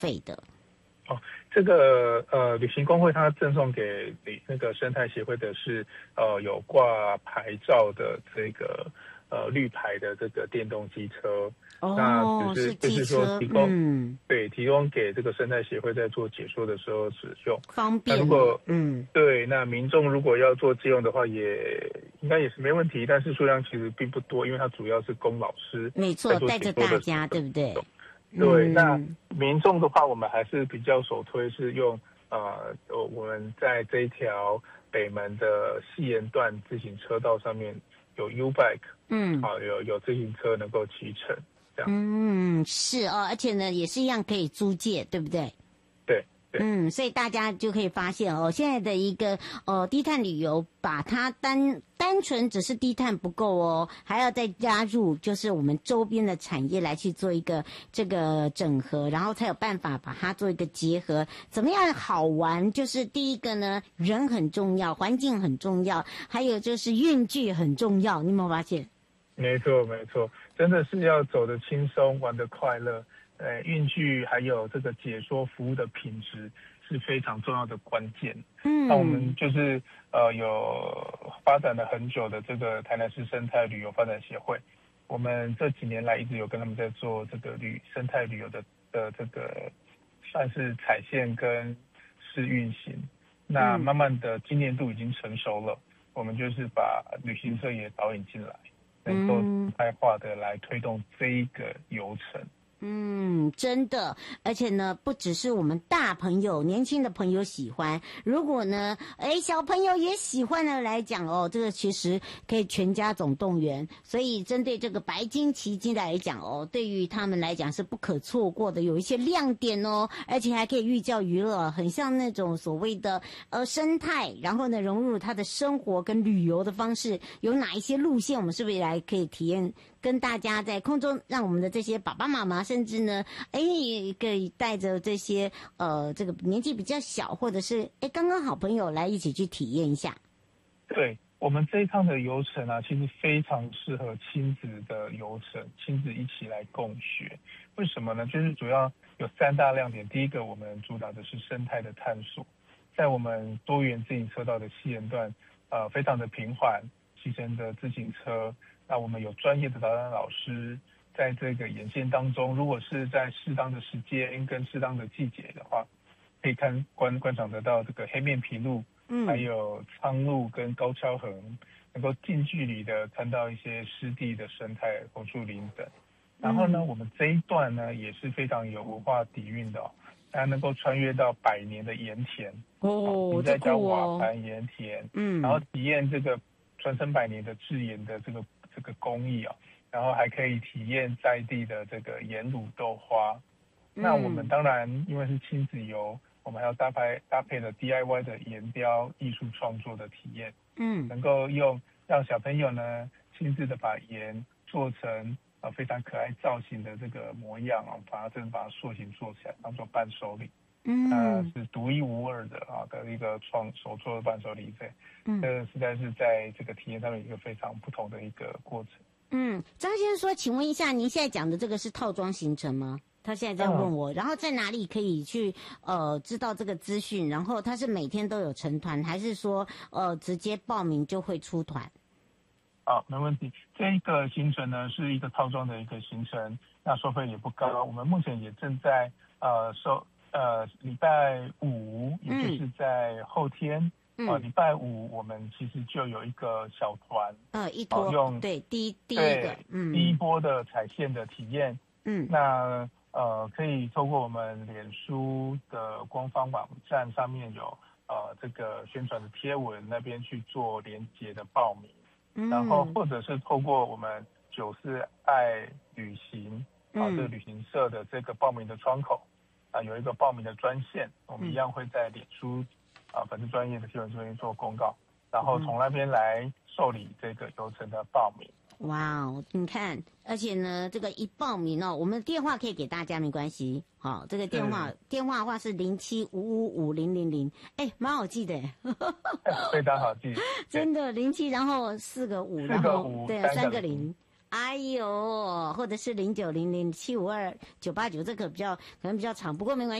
费的？ 哦，这个旅行工会它赠送给那个生态协会的是有挂牌照的这个绿牌的这个电动机车。那只是就是说提供提供给这个生态协会在做解说的时候使用， 方便。 那如果对，那民众如果要做借用的话，也应该也是没问题，但是数量其实并不多，因为它主要是供老师没错带着大家，对不对？ 对，那民众的话，我们还是比较首推是用我们在这一条北门的西沿段自行车道上面有 U-Bike，有自行车能够骑乘。 是哦，而且呢，也是一样可以租借，对不对？ 对。 所以大家就可以发现哦，现在的一个低碳旅游，把它单纯只是低碳不够哦，还要再加入就是我们周边的产业来去做一个这个整合，然后才有办法把它做一个结合。怎么样好玩？就是第一个呢，人很重要，环境很重要，还有就是运具很重要。你有没有发现？ 没错，真的是要走得轻松，玩得快乐。运具还有这个解说服务的品质是非常重要的关键。那我们就是有发展了很久的这个台南市生态旅游发展协会，我们这几年来一直有跟他们在做这个生态旅游的这个算是踩线跟试运行。那慢慢的今年度已经成熟了，我们就是把旅行社也导引进来，能够自派化的来推动这一个游程。 真的，而且呢，不只是我们大朋友、年轻的朋友喜欢，如果呢，小朋友也喜欢的来讲哦，这个其实可以全家总动员。所以针对这个白金奇迹来讲哦，对于他们来讲是不可错过的，有一些亮点哦，而且还可以寓教于乐，很像那种所谓的生态，然后呢融入他的生活跟旅游的方式，有哪一些路线，我们是不是来可以体验？跟大家在空中，让我们的这些爸爸妈妈，甚至呢，可以带着这些这个年纪比较小，或者是刚刚好朋友来一起去体验一下。 对，我们这一趟的游程啊，其实非常适合亲子的游程，亲子一起来共学。为什么呢？就是主要有3大亮点。第一个，我们主打的是生态的探索，在我们多元自行车道的西沿段，非常的平缓，骑乘的自行车。那我们有专业的导览老师，在这个沿线当中，如果是在适当的时间跟适当的季节的话，可以观赏得到这个黑面琵鹭，还有苍鹭跟高跷横，能够近距离的看到一些湿地的生态、红树林等。然后呢，我们这一段呢也是非常有文化底蕴的它能够穿越到100年的盐田你再加瓦盘盐田，然后体验这个传承100年的制盐的这个工艺然后还可以体验在地的这个盐卤豆花。那我们当然因为是亲子游，我们还要搭配了 DIY 的盐雕艺术创作的体验，能够让小朋友呢亲自的把盐做成非常可爱造型的这个模样把它塑形做起来，当做伴手礼。是独一无二的一个手做的伴手礼，这实在是在这个体验上面一个非常不同的一个过程。 张先生说，请问一下，您现在讲的这个是套装行程吗？他现在在问我，然后在哪里可以去知道这个资讯？然后他是每天都有成团，还是说直接报名就会出团？ 没问题。这一个行程呢是一个套装的一个行程，那收费也不高。我们目前也正在礼拜5，也就是在后天。礼拜5我们其实就有一个小团， 一拖用第一波的踩线的体验。那可以透过我们脸书的官方网站上面有这个宣传的贴文那边去做连结的报名，然后或者是透过我们94爱旅行这个旅行社的这个报名的窗口有一个报名的专线，我们一样会在脸书粉丝专业的新闻这边做公告，然后从那边来受理这个游程的报名。 哇哦，你看，而且呢，这个一报名我们的电话可以给大家，没关系。好，这个电话的话是07555000，蛮好记的非常好记， 真的07，然后4个5，然后对3个0。 哎呦，或者是0900752989，这个可能比较长，不过没关系。